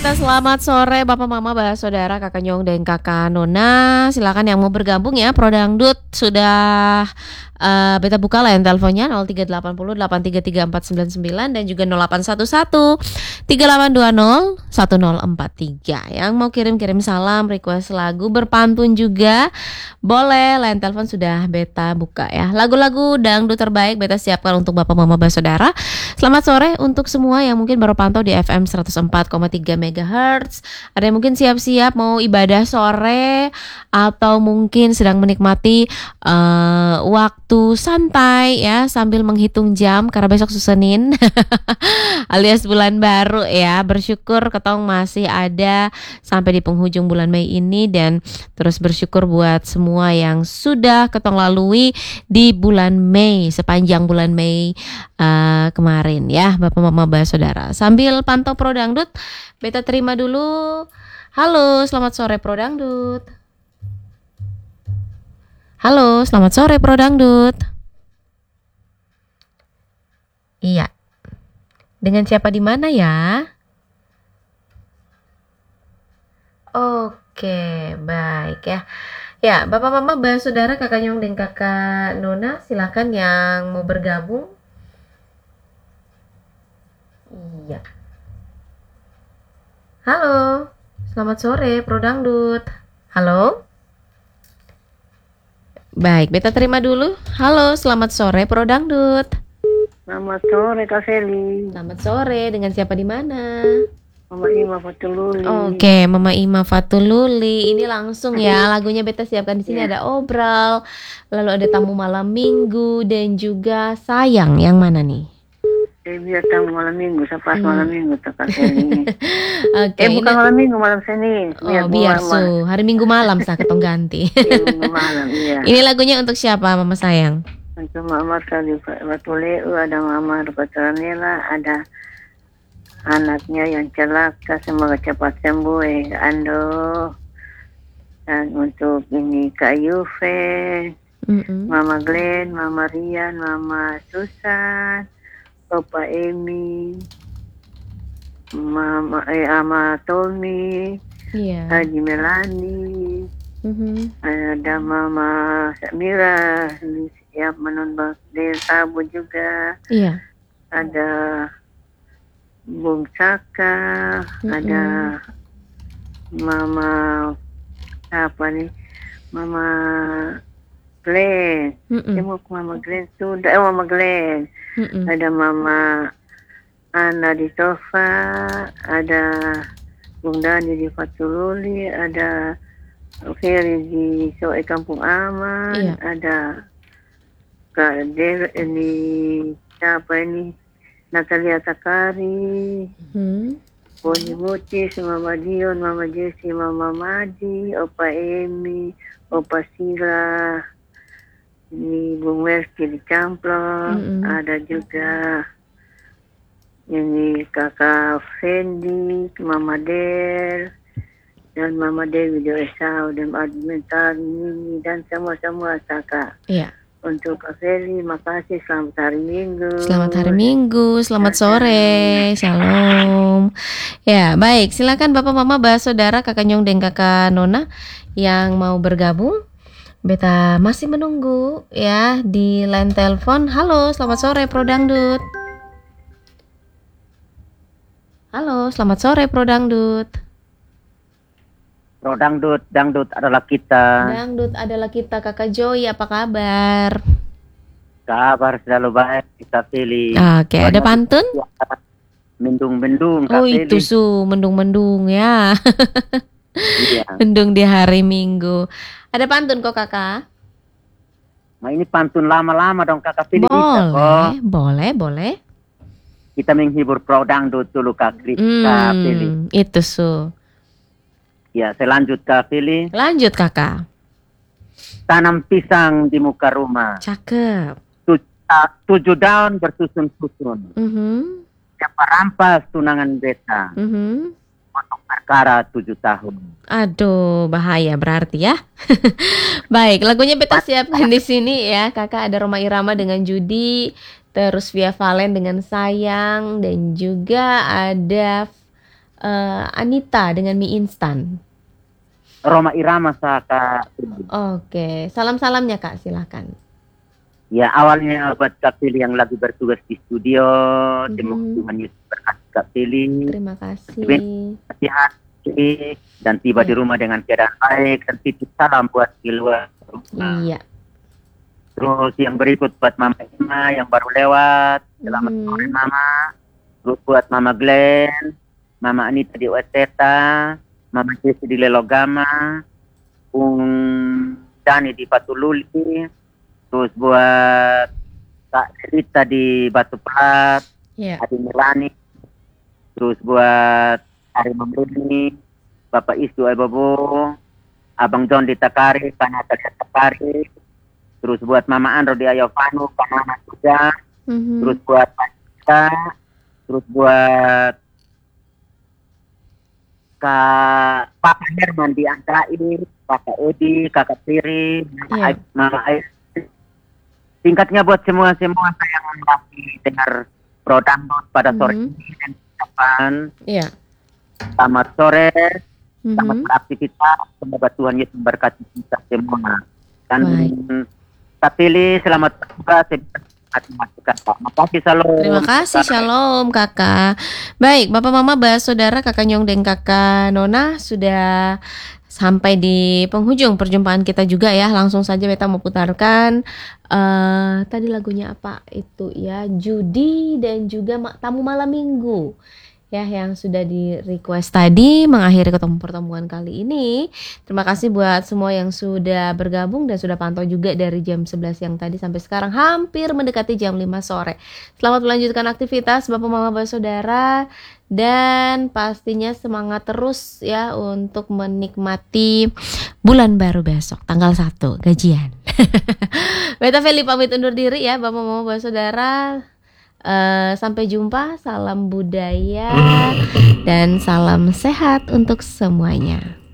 Beta, selamat sore Bapak Mama, Saudara, Kakak Nyong dan Kakak Nona. Silakan yang mau bergabung ya. Pro Dangdut sudah Beta buka line teleponnya 0380 833 499 dan juga 0811 3820 1043. Yang mau kirim-kirim salam, request lagu, berpantun juga boleh. Line telepon sudah Beta buka ya. Lagu-lagu dangdut terbaik Beta siapkan untuk Bapak Mama Saudara. Selamat sore untuk semua yang mungkin baru pantau di FM 104,3 MHz. Ada yang mungkin siap-siap mau ibadah sore atau mungkin sedang menikmati waktu santai ya sambil menghitung jam karena besok Senin alias bulan baru ya. Bersyukur ketong masih ada sampai di penghujung bulan Mei ini, dan terus bersyukur buat semua yang sudah ketong lalui di bulan Mei, sepanjang bulan Mei kemarin ya Bapak Mama Saudara. Sambil pantau Pro Dangdut, Beta terima dulu. Halo, selamat sore Pro Dangdut. Halo, selamat sore Pro Dangdut. Iya. Dengan siapa di mana ya? Oke, baik ya. Ya, Bapak Mama Saudara, Kakak Nyong dan Kakak Nona, silakan yang mau bergabung. Iya. Halo, selamat sore Pro Dangdut. Halo. Baik, Beta terima dulu. Halo, selamat sore Pro Dangdut. Selamat sore Kak Feli. Selamat sore, dengan siapa di mana? Mama Ima Fatululi. Oke, Mama Ima Fatululi. Ini langsung ya, lagunya Beta siapkan di sini ada Obral, lalu ada Tamu Malam Minggu dan juga Sayang. Yang mana nih? Biar tamu malam minggu, pas malam minggu Kak Feli. Oke, bukan malam minggu, malam Senin. Biar hari Minggu malam saya ketong ganti. Minggu malam, iya. Ini lagunya untuk siapa, Mama sayang? Untuk Mama Sali Fatuleu, ada Mama Rupatranela, ada anaknya yang celaka, semoga cepat sembuh Ando. Dan untuk ini Kak Yufe, Mama Glenn, Mama Rian, Mama Susan, Papa Emi, Mama Ama Tommy, Haji Melani, ada Mama Samira siap menonton Del Tabu juga, ada Bung Saka, ada Mama apa nih, Mama Glenn, Mama Glenn sudah, Mama Glenn. Ada Mama Ana di sofa, ada Bung Dani di Fatululi, ada Ferry di Soe Kampung Aman, ada Kak Dev ini siapa ini, Natalia Takari, Boni Mutis, Mama Dion, Mama Jessi, Mama Madi, Opa Emi, Opa Sila, ini Bung Werki di Camplong, ada juga ini Kakak Fendi, Mama Del, dan Mama Dewi di Esau, dan Administrar ini, dan semua-semua kakak. Iya. Untuk Kak Feli, makasih, selamat hari Minggu. Selamat hari Minggu, selamat sore, shalom. Ya, baik, silakan Bapak Mama Saudara, Kakak Nyong dan Kakak Nona yang mau bergabung. Beta masih menunggu ya di line telepon. Halo, selamat sore Pro Dangdut. Halo, selamat sore Pro Dangdut. Pro Dangdut, dangdut adalah kita. Dangdut adalah kita. Kakak Joy, apa kabar? Kabar selalu baik, kita pilih. Oke, ada pantun? Mendung-mendung. Oh, itu mendung-mendung ya. Iya. Mendung di hari Minggu. Ada pantun kok kakak? Nah, ini pantun lama-lama dong kakak pilih. Boleh. Kita menghibur Pro Dangdut dulu kak pilih. Itu Ya, saya lanjut kak pilih. Lanjut kakak. Tanam pisang di muka rumah. Cakep. 7 daun bersusun-susun. Siapa rampas tunangan beta. Untuk perkara 7 tahun. Aduh, bahaya berarti ya. Baik, lagunya beta siapkan di sini ya. Kakak ada Roma Irama dengan Judi, terus Via Valen dengan Sayang, dan juga ada Anita dengan mie instan. Roma Irama sa Kak Pili. Oke, salam-salamnya Kak, silakan. Ya, awalnya buat Kak Pili yang lagi bertugas di studio, semoga Mhm. Tuhan Yesus berkati Kak Pili, Terima kasih. hati-hati, dan tiba di Ya. rumah dengan keadaan baik, dan titip salam buat di luar rumah. Iya. Terus yang berikut buat Mama Ima yang baru lewat, selamat Mhm. sore Mama. Terus buat Mama Glenn, Mama Anita di Weteta, Mama Jesse di Lelogama, Dani di Patululi, terus buat Kak Rita di Batu Plat, Iya. Adi Melani, terus buat Ari Mamruni, Bapak Isu Ebobo, Abang John di Takari, Kanata di Takari, terus buat Mama Andro di Ayovanu, Kanana juga, Mhm. terus buat Panita, terus buat Kak Papa Herman di Antair, Kakak Edi, Kakak Tiri, Iya. Mama Ais. Singkatnya buat semua yang masih dengar Prodangdut pada sore Mhm. ini dan kapan. Iya. Selamat sore, selamat Mhm. beraktivitas. Semoga Tuhan Yesus memberkati kita semua. Dan Baik. Kak Pili, selamat bertugas. Terima kasih, salam. Terima kasih, shalom Kakak. Baik, Bapak Mama Saudara, Kakak Nyong dan Kakak Nona sudah sampai di penghujung perjumpaan kita juga ya. Langsung saja beta mau putarkan tadi lagunya apa itu ya, Judi dan juga Tamu Malam Minggu ya, yang sudah di request tadi mengakhiri pertemuan kali ini. Terima kasih buat semua yang sudah bergabung dan sudah pantau juga dari jam 11 yang tadi sampai sekarang hampir mendekati jam 5 sore. Selamat melanjutkan aktivitas Bapak Mama Saudara, dan pastinya semangat terus ya untuk menikmati bulan baru besok tanggal 1 gajian. Beta Feli pamit undur diri ya Bapak Mama Saudara. Sampai jumpa, salam budaya dan salam sehat untuk semuanya.